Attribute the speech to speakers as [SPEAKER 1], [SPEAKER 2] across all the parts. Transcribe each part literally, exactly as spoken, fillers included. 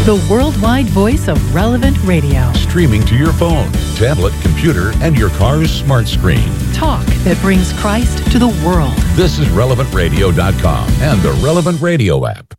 [SPEAKER 1] the worldwide voice of Relevant Radio.
[SPEAKER 2] Streaming to your phone, tablet, computer, and your car's smart screen.
[SPEAKER 1] Talk that brings Christ to the world.
[SPEAKER 2] This is relevant radio dot com and the Relevant Radio app.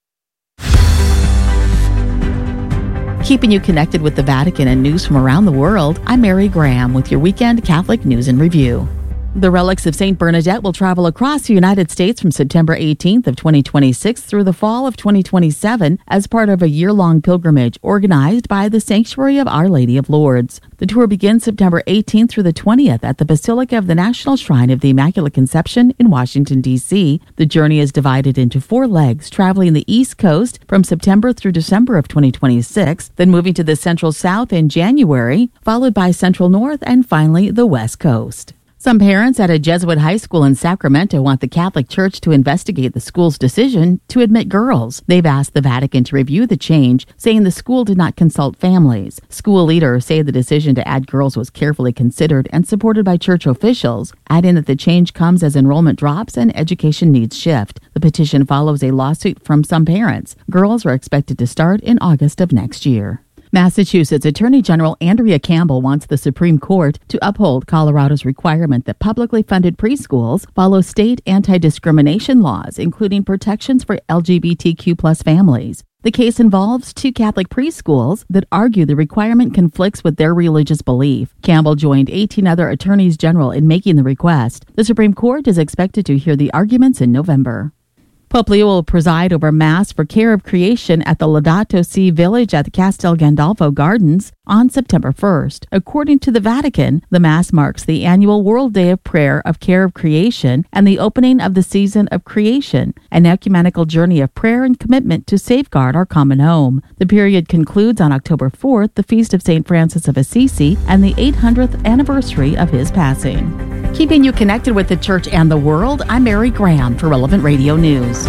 [SPEAKER 3] Keeping you connected with the Vatican and news from around the world, I'm Mary Graham with your weekend Catholic News and Review. The relics of Saint Bernadette will travel across the United States from September eighteenth of twenty twenty-six through the fall of twenty twenty-seven as part of a year-long pilgrimage organized by the Sanctuary of Our Lady of Lourdes. The tour begins September eighteenth through the twentieth at the Basilica of the National Shrine of the Immaculate Conception in Washington, D C The journey is divided into four legs, traveling the East Coast from September through December of twenty twenty-six, then moving to the Central South in January, followed by Central North, and finally the West Coast. Some parents at a Jesuit high school in Sacramento want the Catholic Church to investigate the school's decision to admit girls. They've asked the Vatican to review the change, saying the school did not consult families. School leaders say the decision to add girls was carefully considered and supported by church officials, adding that the change comes as enrollment drops and education needs shift. The petition follows a lawsuit from some parents. Girls are expected to start in August of next year. Massachusetts Attorney General Andrea Campbell wants the Supreme Court to uphold Colorado's requirement that publicly funded preschools follow state anti-discrimination laws, including protections for L G B T Q plus families. The case involves two Catholic preschools that argue the requirement conflicts with their religious belief. Campbell joined eighteen other attorneys general in making the request. The Supreme Court is expected to hear the arguments in November. Pope Leo will preside over Mass for Care of Creation at the Laudato Si Village at the Castel Gandolfo Gardens on September first. According to the Vatican, the Mass marks the annual World Day of Prayer of Care of Creation and the opening of the season of creation, an ecumenical journey of prayer and commitment to safeguard our common home. The period concludes on October fourth, the feast of Saint Francis of Assisi, and the eight hundredth anniversary of his passing. Keeping you connected with the Church and the world, I'm Mary Graham for Relevant Radio News.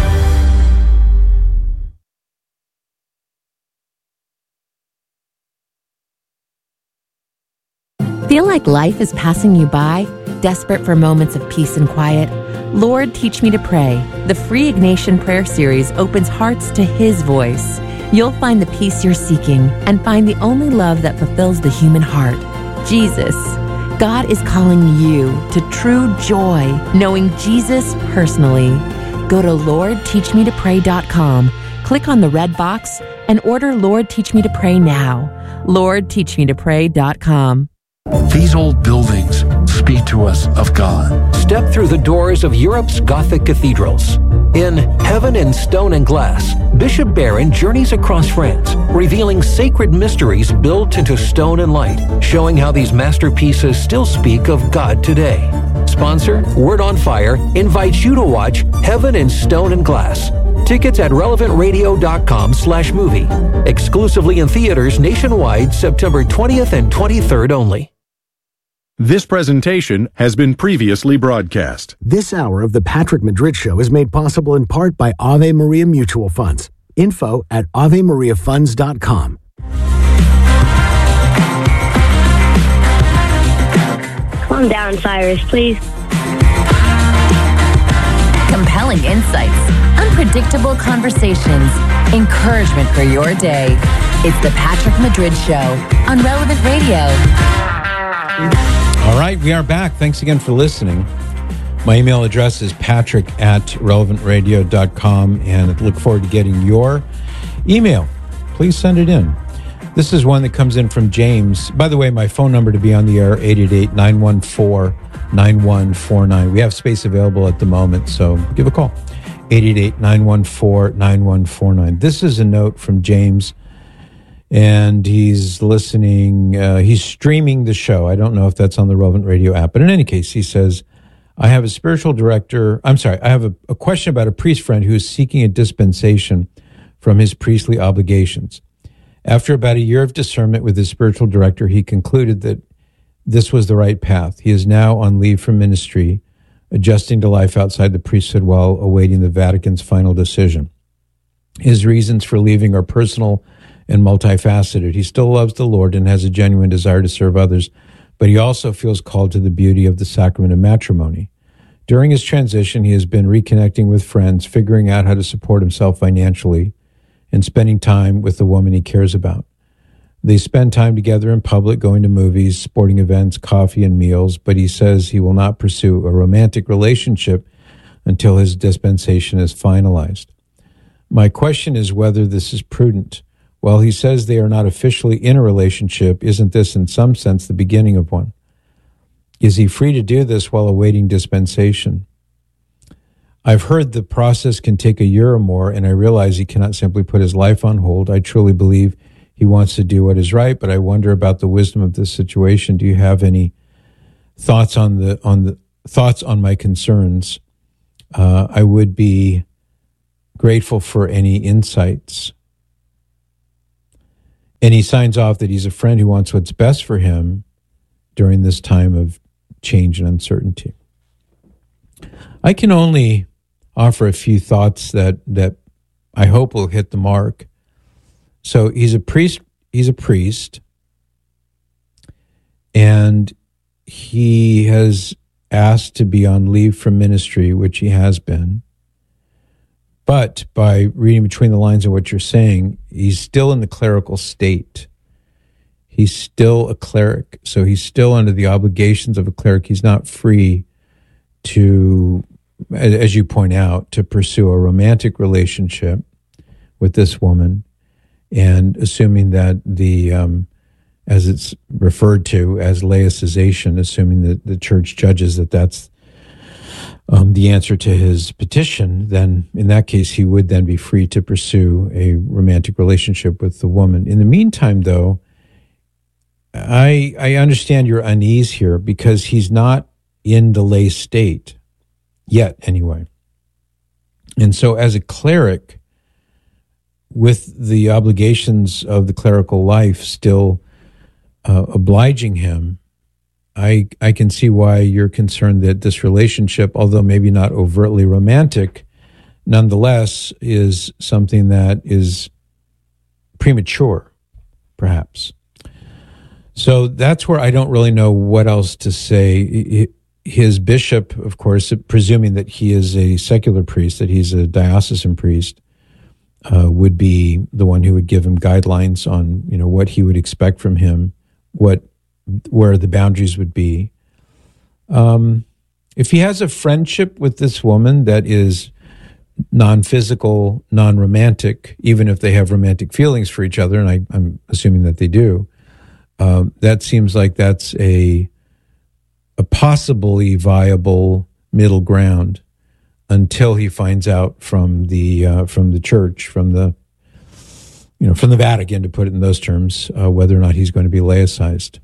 [SPEAKER 4] Feel like life is passing you by? Desperate for moments of peace and quiet? Lord, Teach Me to Pray. The free Ignatian Prayer Series opens hearts to His voice. You'll find the peace you're seeking and find the only love that fulfills the human heart, Jesus. God is calling you to true joy, knowing Jesus personally. Go to lord teach me to pray dot com, click on the red box, and order Lord Teach Me to Pray now. lord teach me to pray dot com.
[SPEAKER 5] These old buildings speak to us of God.
[SPEAKER 6] Step through the doors of Europe's Gothic cathedrals. In Heaven in Stone and Glass, Bishop Barron journeys across France, revealing sacred mysteries built into stone and light, showing how these masterpieces still speak of God today. Sponsor, Word on Fire, invites you to watch Heaven in Stone and Glass. Tickets at relevant radio dot com slash movie. Exclusively in theaters nationwide, September twentieth and twenty-third only.
[SPEAKER 7] This presentation has been previously broadcast.
[SPEAKER 8] This hour of the Patrick Madrid Show is made possible in part by Ave Maria Mutual Funds. Info at ave maria funds dot com.
[SPEAKER 9] Calm down, Cyrus, please.
[SPEAKER 10] Compelling insights, unpredictable conversations, encouragement for your day. It's the Patrick Madrid Show on Relevant Radio.
[SPEAKER 11] All right, we are back. Thanks again for listening. My email address is patrick at relevant radio dot com, and I look forward to getting your email. Please send it in. This is one that comes in from James. By the way, my phone number to be on the air, eight eight eight, nine one four, nine one four nine. We have space available at the moment, so give a call. eight eight eight, nine one four, nine one four nine. This is a note from James, and he's listening. Uh, he's streaming the show. I don't know if that's on the Relevant Radio app, but in any case, he says, I have a spiritual director. I'm sorry. I have a, a question about a priest friend who is seeking a dispensation from his priestly obligations. After about a year of discernment with his spiritual director, he concluded that this was the right path. He is now on leave from ministry, adjusting to life outside the priesthood while awaiting the Vatican's final decision. His reasons for leaving are personal and multifaceted. He still loves the Lord and has a genuine desire to serve others, but he also feels called to the beauty of the sacrament of matrimony. During his transition, he has been reconnecting with friends, figuring out how to support himself financially, and spending time with the woman he cares about. They spend time together in public, going to movies, sporting events, coffee, and meals, but he says he will not pursue a romantic relationship until his dispensation is finalized. My question is whether this is prudent. While he says they are not officially in a relationship, isn't this in some sense the beginning of one? Is he free to do this while awaiting dispensation? I've heard the process can take a year or more, and I realize he cannot simply put his life on hold. I truly believe he wants to do what is right, but I wonder about the wisdom of this situation. Do you have any thoughts on the on the thoughts on my concerns? Uh, I would be grateful for any insights. And he signs off that he's a friend who wants what's best for him during this time of change and uncertainty. I can only offer a few thoughts that that I hope will hit the mark. So he's a priest, he's a priest, and he has asked to be on leave from ministry, which he has been. But by reading between the lines of what you're saying, he's still in the clerical state. He's still a cleric, so he's still under the obligations of a cleric. He's not free to, as you point out, to pursue a romantic relationship with this woman, and assuming that the, um, as it's referred to as laicization, assuming that the church judges that that's um, the answer to his petition, then in that case he would then be free to pursue a romantic relationship with the woman. In the meantime, though, I I understand your unease here because he's not in the lay state yet, anyway. And so as a cleric, with the obligations of the clerical life still uh, obliging him, I I can see why you're concerned that this relationship, although maybe not overtly romantic, nonetheless is something that is premature, perhaps. So that's where I don't really know what else to say. His bishop, of course, presuming that he is a secular priest, that he's a diocesan priest, uh, would be the one who would give him guidelines on, you know, what he would expect from him, what where the boundaries would be. Um, if he has a friendship with this woman that is non-physical, non-romantic, even if they have romantic feelings for each other, and I, I'm assuming that they do, uh, that seems like that's a a possibly viable middle ground until he finds out from the uh, from the church, from the you know from the Vatican, to put it in those terms, uh, whether or not he's going to be laicized.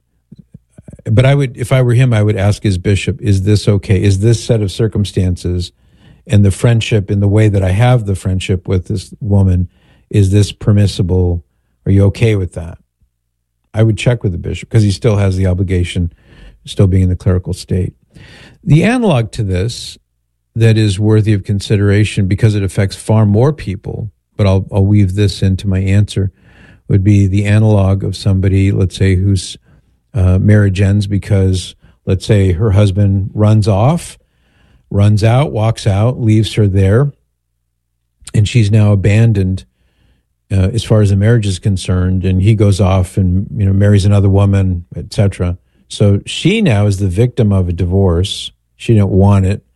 [SPEAKER 11] But I would, if I were him, I would ask his bishop, is this okay? Is this set of circumstances and the friendship in the way that I have the friendship with this woman, is this permissible? Are you okay with that? I would check with the bishop because he still has the obligation, still being in the clerical state. The analog to this that is worthy of consideration because it affects far more people, but I'll, I'll weave this into my answer, would be the analog of somebody, let's say, who's Uh, marriage ends because, let's say, her husband runs off, runs out, walks out, leaves her there, and she's now abandoned uh, as far as the marriage is concerned, and he goes off and you know marries another woman, et cetera. So she now is the victim of a divorce. She didn't want it,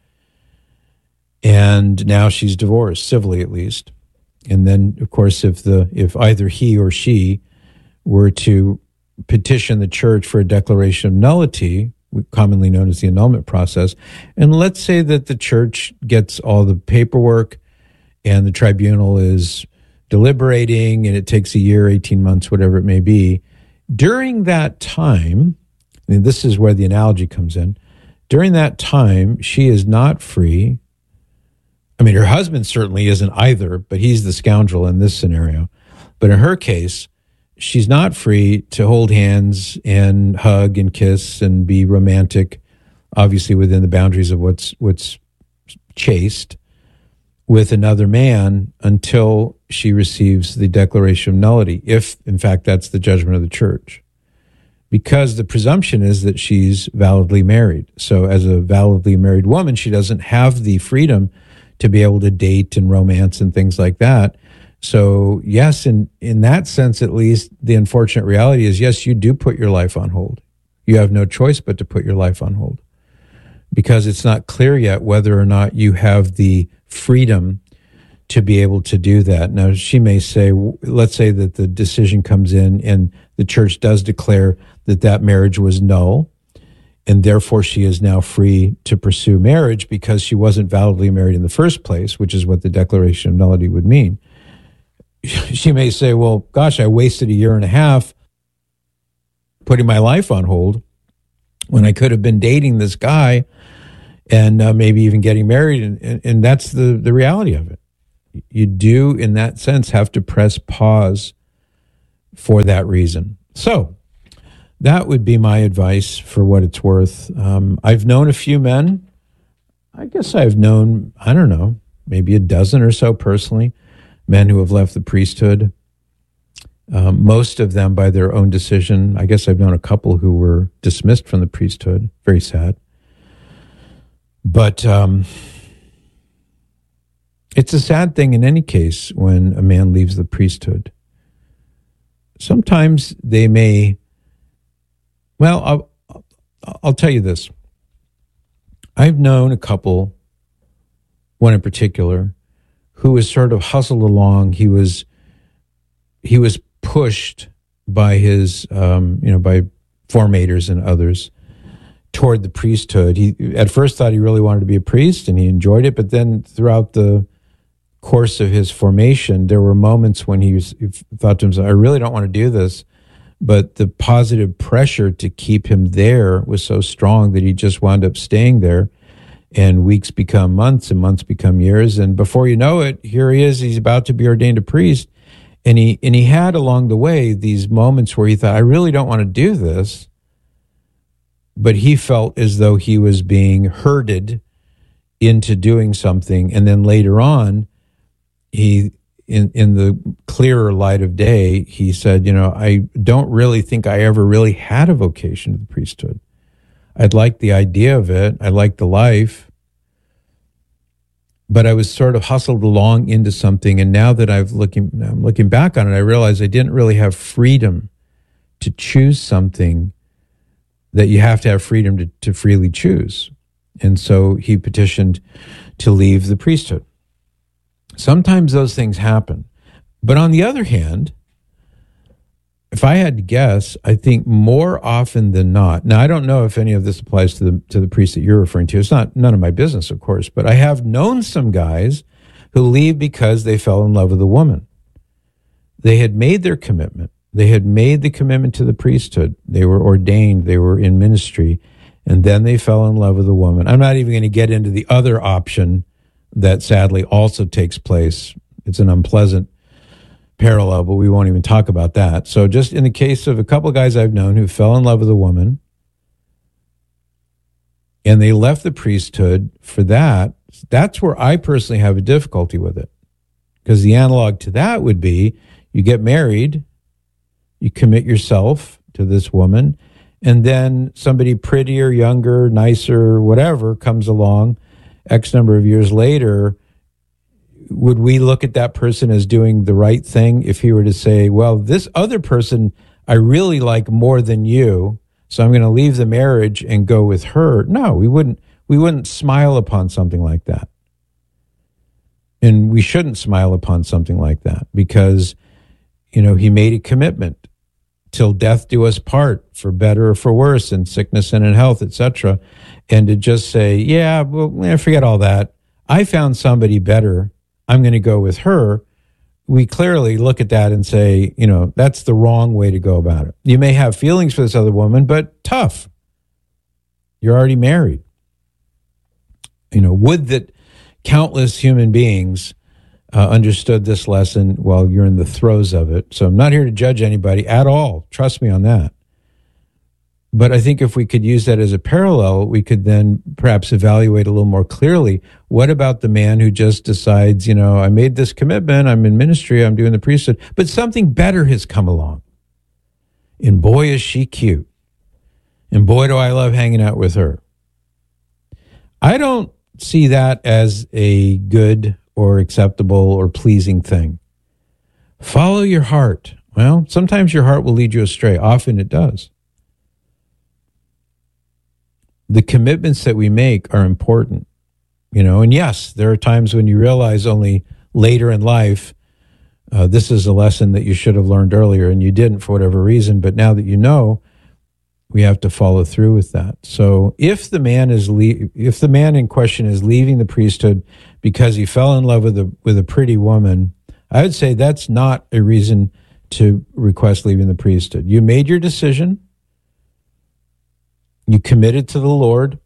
[SPEAKER 11] and now she's divorced, civilly at least. And then, of course, if the if either he or she were to petition the church for a declaration of nullity, commonly known as the annulment process, and let's say that the church gets all the paperwork and the tribunal is deliberating and it takes a year, eighteen months, whatever it may be. During that time, and this is where the analogy comes in, during that time, she is not free. I mean, her husband certainly isn't either, but he's the scoundrel in this scenario. But in her case, she's not free to hold hands and hug and kiss and be romantic, obviously within the boundaries of what's what's chaste, with another man until she receives the declaration of nullity, if in fact that's the judgment of the church. Because the presumption is that she's validly married. So as a validly married woman, she doesn't have the freedom to be able to date and romance and things like that So yes, in, in that sense, at least, the unfortunate reality is, yes, you do put your life on hold. You have no choice but to put your life on hold because it's not clear yet whether or not you have the freedom to be able to do that. Now, she may say, let's say that the decision comes in and the church does declare that that marriage was null, and therefore she is now free to pursue marriage because she wasn't validly married in the first place, which is what the declaration of nullity would mean. She may say, well, gosh, I wasted a year and a half putting my life on hold when I could have been dating this guy and uh, maybe even getting married. And, and, and that's the, the reality of it. You do, in that sense, have to press pause for that reason. So that would be my advice for what it's worth. Um, I've known a few men. I guess I've known, I don't know, maybe a dozen or so personally, men who have left the priesthood. Um, most of them by their own decision. I guess I've known a couple who were dismissed from the priesthood. Very sad. But um, it's a sad thing in any case when a man leaves the priesthood. Sometimes they may, well, I'll, I'll tell you this. I've known a couple, one in particular, who was sort of hustled along. He was he was pushed by his, um, you know, by formators and others toward the priesthood. He at first thought he really wanted to be a priest, and he enjoyed it. But then throughout the course of his formation, there were moments when he, was, he thought to himself, I really don't want to do this. But the positive pressure to keep him there was so strong that he just wound up staying there. And weeks become months and months become years. And before you know it, here he is. He's about to be ordained a priest. And he, and he had along the way these moments where he thought, I really don't want to do this. But he felt as though he was being herded into doing something. And then later on, he, in, in the clearer light of day, he said, you know, I don't really think I ever really had a vocation to the priesthood. I'd like the idea of it. I liked the life. But I was sort of hustled along into something. And now that I've looking, I'm looking back on it, I realize I didn't really have freedom to choose something that you have to have freedom to, to freely choose. And so he petitioned to leave the priesthood. Sometimes those things happen. But on the other hand, if I had to guess, I think more often than not, now I don't know if any of this applies to the to the priest that you're referring to. It's not none of my business, of course, but I have known some guys who leave because they fell in love with a woman. They had made their commitment. They had made the commitment to the priesthood. They were ordained. They were in ministry. And then they fell in love with a woman. I'm not even going to get into the other option that sadly also takes place. It's an unpleasant parallel, but we won't even talk about that. So just in the case of a couple of guys I've known who fell in love with a woman and they left the priesthood for that, that's where I personally have a difficulty with it. Because the analog to that would be you get married, you commit yourself to this woman, and then somebody prettier, younger, nicer, whatever comes along X number of years later. Would we look at that person as doing the right thing if he were to say, well, this other person I really like more than you, so I'm going to leave the marriage and go with her? No, we wouldn't. We wouldn't smile upon something like that. And we shouldn't smile upon something like that because, you know, he made a commitment till death do us part, for better or for worse, in sickness and in health, et cetera. And to just say, yeah, well, forget all that. I found somebody better. I'm going to go with her. We clearly look at that and say, you know, that's the wrong way to go about it. You may have feelings for this other woman, but tough. You're already married. You know, would that countless human beings uh, understood this lesson while you're in the throes of it. So I'm not here to judge anybody at all. Trust me on that. But I think if we could use that as a parallel, we could then perhaps evaluate a little more clearly. What about the man who just decides, you know, I made this commitment, I'm in ministry, I'm doing the priesthood, but something better has come along. And boy, is she cute. And boy, do I love hanging out with her. I don't see that as a good or acceptable or pleasing thing. follow your heart. Well, sometimes your heart will lead you astray. Often it does. The commitments that we make are important, you know, and yes, there are times when you realize only later in life, uh, this is a lesson that you should have learned earlier and you didn't for whatever reason. But now that you know, we have to follow through with that. So if the man is le- if the man in question is leaving the priesthood because he fell in love with a with a pretty woman, I would say that's not a reason to request leaving the priesthood. You made your decision. You committed to the Lord.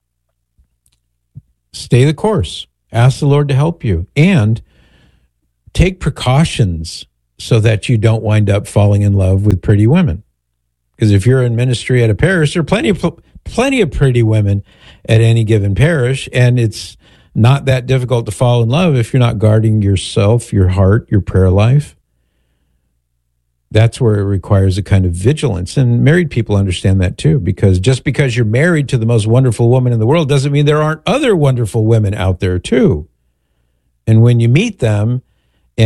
[SPEAKER 11] Stay the course. Ask the Lord to help you. And take precautions so that you don't wind up falling in love with pretty women. Because if you're in ministry at a parish, there are plenty of, plenty of pretty women at any given parish. And it's not that difficult to fall in love if you're not guarding yourself, your heart, your prayer life. That's where it requires a kind of vigilance. And married people understand that too, because just because you're married to the most wonderful woman in the world doesn't mean there aren't other wonderful women out there too. And when you meet them,